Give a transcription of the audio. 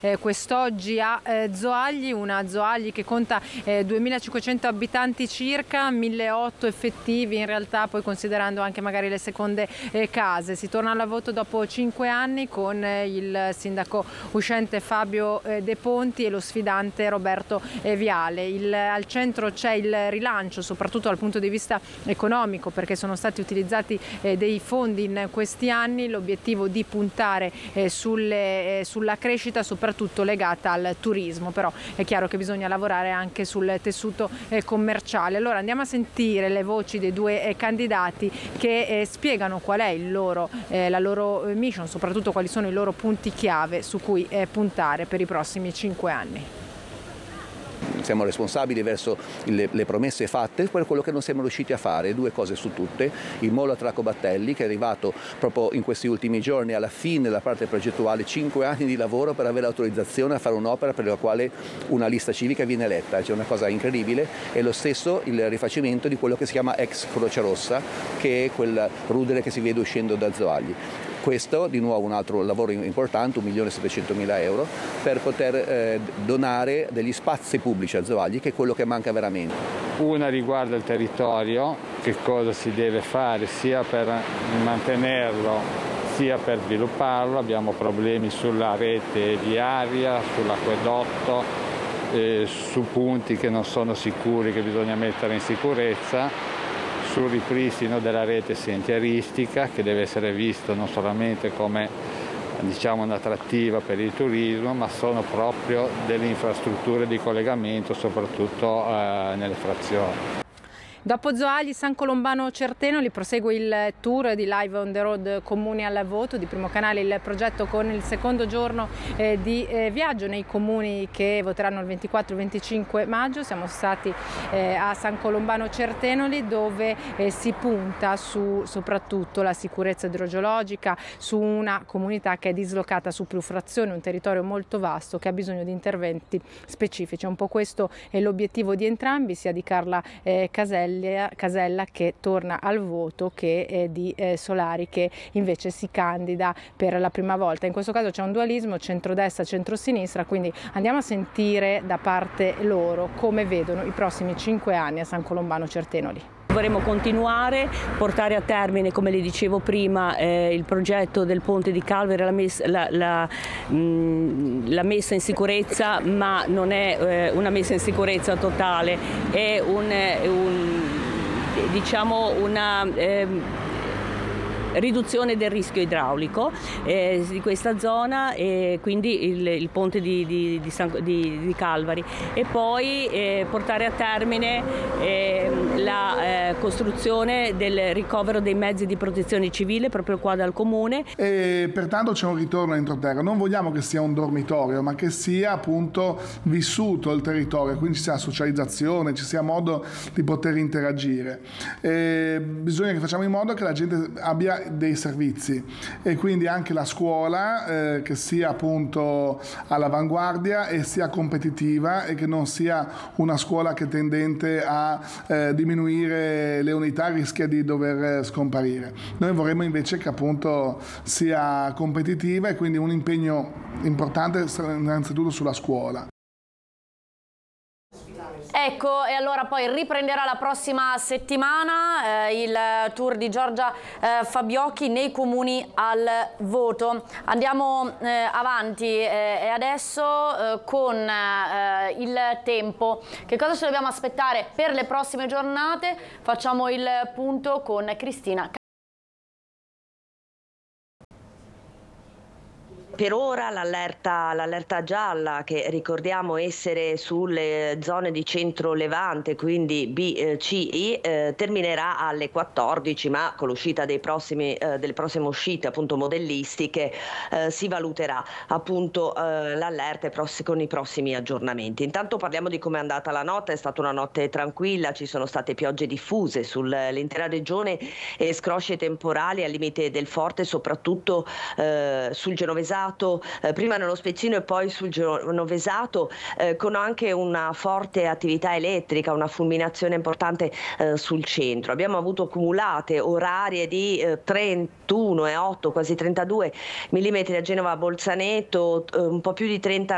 Quest'oggi a Zoagli, una Zoagli che conta 2500 abitanti circa, 1800 effettivi in realtà, poi considerando anche magari le seconde case. Si torna al voto dopo 5 anni con il sindaco uscente Fabio De Ponti e lo sfidante Roberto Viale. Al centro c'è il rilancio, soprattutto dal punto di vista economico, perché sono stati utilizzati dei fondi in questi anni, l'obiettivo di puntare sulla crescita, soprattutto legata al turismo, però è chiaro che bisogna lavorare anche sul tessuto commerciale. Allora andiamo a sentire le voci dei due candidati che spiegano qual è la loro mission, soprattutto quali sono i loro punti chiave su cui puntare per i prossimi 5 anni. Siamo responsabili verso le promesse fatte per quello che non siamo riusciti a fare, 2 cose su tutte: il molo a Tracco Battelli, che è arrivato proprio in questi ultimi giorni alla fine della parte progettuale, 5 anni di lavoro per avere l'autorizzazione a fare un'opera per la quale una lista civica viene eletta, cioè una cosa incredibile, e lo stesso il rifacimento di quello che si chiama ex Croce Rossa, che è quel rudere che si vede uscendo da Zoagli. Questo di nuovo un altro lavoro importante, 1.700.000 euro, per poter donare degli spazi pubblici a Zoagli, che è quello che manca veramente. Una riguarda il territorio, che cosa si deve fare sia per mantenerlo sia per svilupparlo. Abbiamo problemi sulla rete viaria, sull'acquedotto, su punti che non sono sicuri, che bisogna mettere in sicurezza, sul ripristino della rete sentieristica, che deve essere visto non solamente come un'attrattiva per il turismo, ma sono proprio delle infrastrutture di collegamento, soprattutto nelle frazioni. Dopo Zoagli, San Colombano Certenoli prosegue il tour di Live on the Road Comuni al voto di Primo Canale, il progetto con il secondo giorno di viaggio nei comuni che voteranno il 24 e 25 maggio. Siamo stati a San Colombano Certenoli, dove si punta su soprattutto la sicurezza idrogeologica, su una comunità che è dislocata su più frazioni, un territorio molto vasto che ha bisogno di interventi specifici. Un po' questo è l'obiettivo di entrambi, sia di Carla Casella, che torna al voto, che di Solari, che invece si candida per la prima volta. In questo caso c'è un dualismo centrodestra, centrosinistra, quindi andiamo a sentire da parte loro come vedono i prossimi 5 anni a San Colombano Certenoli. Vorremmo continuare, portare a termine, come le dicevo prima, il progetto del ponte di Calvere, la messa in sicurezza, ma non è una messa in sicurezza totale, è una riduzione del rischio idraulico di questa zona, e quindi il ponte di Calvari, e poi portare a termine la costruzione del ricovero dei mezzi di protezione civile proprio qua dal comune. E pertanto c'è un ritorno all'entroterra. Non vogliamo che sia un dormitorio, ma che sia appunto vissuto il territorio, quindi ci sia socializzazione, ci sia modo di poter interagire. Bisogna che facciamo in modo che la gente abbia dei servizi, e quindi anche la scuola che sia appunto all'avanguardia e sia competitiva, e che non sia una scuola che è tendente a diminuire le unità, rischia di dover scomparire. Noi vorremmo invece che appunto sia competitiva, e quindi un impegno importante innanzitutto sulla scuola. Ecco, e allora poi riprenderà la prossima settimana il tour di Giorgia Fabiocchi nei comuni al voto. Andiamo avanti e adesso con il tempo. Che cosa ci dobbiamo aspettare per le prossime giornate? Facciamo il punto con Cristina. Per ora l'allerta gialla, che ricordiamo essere sulle zone di centro levante, quindi B, C, I, terminerà alle 14, ma con l'uscita delle prossime uscite appunto modellistiche si valuterà appunto l'allerta con i prossimi aggiornamenti. Intanto parliamo di come è andata la notte. È stata una notte tranquilla, ci sono state piogge diffuse sull'intera regione e scrosci temporali al limite del forte, soprattutto sul Genovesato, prima nello Spezzino e poi sul Genovesato, con anche una forte attività elettrica, una fulminazione importante sul centro. Abbiamo avuto cumulate orarie di 31,8, quasi 32 mm a Genova Bolzaneto, un po' più di 30